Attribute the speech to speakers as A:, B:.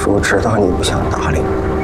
A: 我知道你不想搭理我。